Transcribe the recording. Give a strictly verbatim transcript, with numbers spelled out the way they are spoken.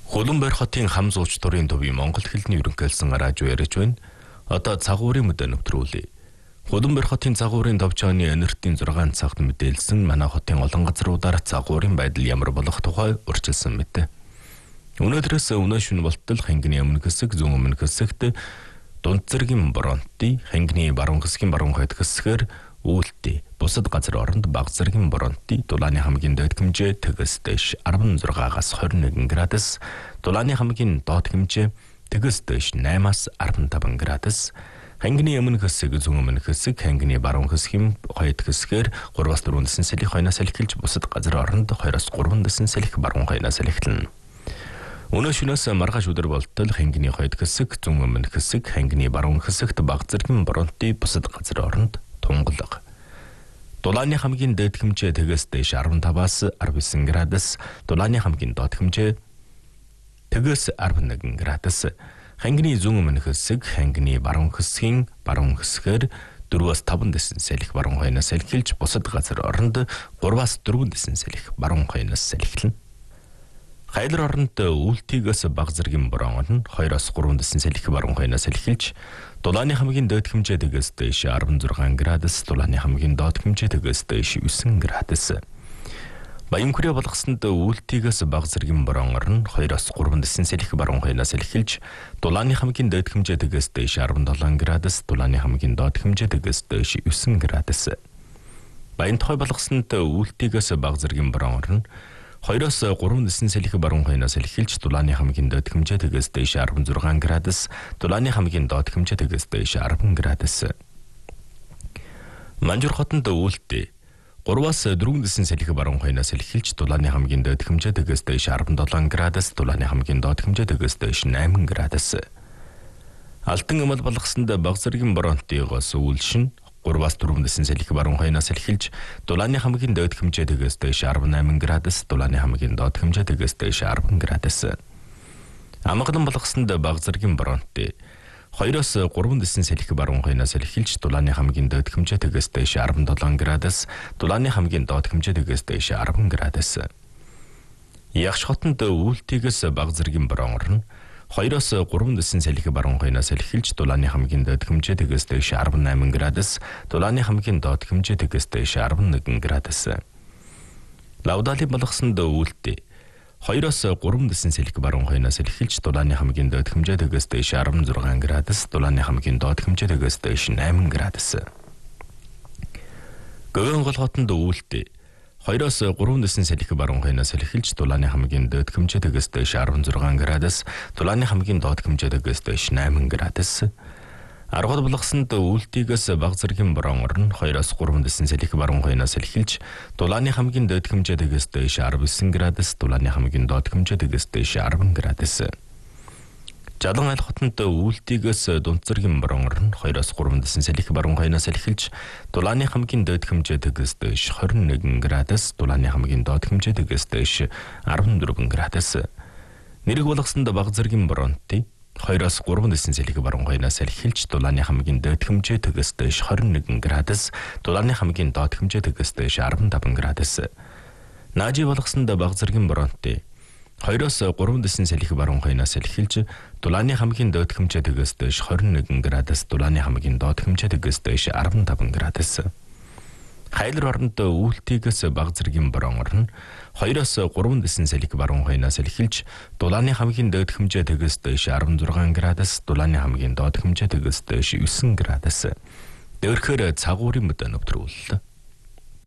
Хөлбөмбөр хотын хам зууч дурын төвийн Монгол хэлний ерөнхийлсөн радио ярьж байна. Одоо цагуурын мэдээ нэвтрүүлье. Хөлбөмбөр хотын цагуурын товчооны энертийн зургаан цагт мэдээлсэн манай хотын олон газруудаар цагуурын байдал ямар болох тухай урьдчилсан мэт. Өнөөдрөөс өнөө шөнө болтол хангины өмнө хэсэг, зүүн өмнө хэсэгт дунд зэргийн боронти, хангины баруун хэсгийн баруун хойд хэсгээр үүлтэй, бусад газар оронд бага зэргийн боронти, дулааны хамгийн дээд хэмжээ тэгээс дэш арван зургаагаас хорин нэгэн градус, дулааны хамгийн доод хэмжээ тэгээс дэш наймаас арван таван градус, хангины өмнө хэсэг, зүүн өмнө хэсэг, хангины баруун хэсгийн хойд хэсгээр гураваас дөрвөн дэсэн сэлих хойноос элхэлж, бусад газар оронд хоёроос гурван дэсэн сэлих баруун хойноос элхэлнэ. Өнөө шөнөөс маргааш өдөр болтол хангины хойд хэсэг, зүүн өмнө хэсэг, хангины баруун хэсэгт бага зэргийн боронти, бусад газар оронд тунгалаг. Дулааны хамгийн дээд хэмжээ тэгээс дэш арван таваас арван девять градус, дулааны хамгийн доод хэмжээ тэгээс арван нэгэн градус. Хангины зүүн өмнө хэсэг, хангины баруун хэсгийн баруун хэсгээр дөрвөөс таван дэсэн сэлих баруун хойноос элхэлж, бусад газар оронд гураваас дөрвөн дэсэн сэлих баруун хойноос элхэлнэ. Хайлар оронд үүлтийгээс бага зэргийн бороонд хоёроос гурван дэсэн сэлих баруун хойноос элхэлж, дулааны хамгийн дээд хэмжээ тэгээс дэш арван зургаан градус, дулааны хамгийн доод хэмжээ тэгээс дэш девять градус. Баян хүрээ болгосонд үүлтийгээс бага зэргийн бороонд хоёроос гурван дэсэн сэлих баруун хойноос элхэлж, дулааны хамгийн дээд хэмжээ тэгээс дэш арван долоон градус, дулааны хамгийн доод хэмжээ тэгээс дэш девять градус. Баян тухай болгосонд үүлтийгээс бага зэргийн бороонд хоёроос гурван дэсэн сэлих баруун хойноос элхэлж, дулааны хамгийн доод хэмжээ тэгээс дэш арван зургаан градус, дулааны хамгийн доод хэмжээ тэгээс дэш арван градус. Манжуур хотод үүлтэй гураваас дөрвөн дэсэн сэлих баруун хойноос элхэлж, дулааны хамгийн доод хэмжээ тэгээс дэш арван долоон градус, дулааны хамгийн доод хэмжээ тэгээс дэш найман градус. Алтан амал болгосонд бага зэргийн боронтигоос үүлшин гураваас дөрвөн дэсэн сэлих баруун хойноос элхэлж, дулааны хамгийн доод хэмжээ тэгээс дэш арван найман градус, дулааны хамгийн доод хэмжээ тэгээс дэш арван градус. Амгалан болгосонд бага зэргийн боронти хоёроос гурван дэсэн сэлих баруун хойноос элхэлж, дулааны хамгийн доод хэмжээ тэгээс дэш арван долоон градус, дулааны хамгийн доод хэмжээ тэгээс дэш арван градус. Ягш хотод үүлтийгээс бага зэргийн бороонд хоёроос гурван дэсэн сэлих баруун хойноос элхэлж, дулааны хамгийн доод хэмжээ тэгээс дэш арван найман градус, дулааны хамгийн доод хэмжээ тэгээс дэш арван нэгэн градус. Лавдали болгосонд үүлтэй хоёроос гурван дэсэн сэлих баруун хойноос элхэлж, дулааны хамгийн доод хэмжээ тэгээс дэш арван зургаан градус, дулааны хамгийн доод хэмжээ тэгээс дэш найман градус. Гөвөн гол хотод үүлтэй хоёроос гурван дэсэн сэлих баруун хойноос элхэлж, дулааны хамгийн доод хэмжээ тэгээс дэш арван зургаан градус, дулааны хамгийн доод хэмжээ тэгээс дэш найман градус. Аргал болгосонд үүлтийгээс бага зэргийн бороонд хоёроос гурван дэсэн сэлих баруун хойноос элхэлж, дулааны хамгийн доод хэмжээ тэгээс дэш арван девять градус, дулааны хамгийн доод хэмжээ тэгээс дэш арван градус. Жалан айл хотод үүлтийгээс дунд зэргийн бороонд хоёроос гурван дэсэн сэлих баруун хойноос элхэлж, дулааны хамгийн доод хэмжээ тэгээс дэш двадцать один градус, дулааны хамгийн доод хэмжээ тэгээс дэш арван дөрвөн градус. Нэрэг болгосонд бага зэргийн боронти хоёроос гурван дэсэн сэлих баруун хойноос элхэлж, дулааны хамгийн доод хэмжээ тэгээс дэш двадцать один градус, дулааны хамгийн доод хэмжээ тэгээс дэш арван таван градус. Наажи болгосонд бага зэргийн боронти хоёроос гурван дэсэн сэлих баруун хойноос элхэлж, дулааны хамгийн доод хэмжээ тэгээс дэш двадцать один градус, дулааны хамгийн доод хэмжээ тэгээс дэш арван таван градус. Хайлар оронд үүлтийгээс бага зэргийн бороонд хоёроос гурван дэсэн сэлих баруун хойноос элхэлж, дулааны хамгийн доод хэмжээ тэгээс дэш арван зургаан градус, дулааны хамгийн доод хэмжээ тэгээс дэш девять градус. Дөрөхөр цагуурын мэдээ нэвтрүүллээ.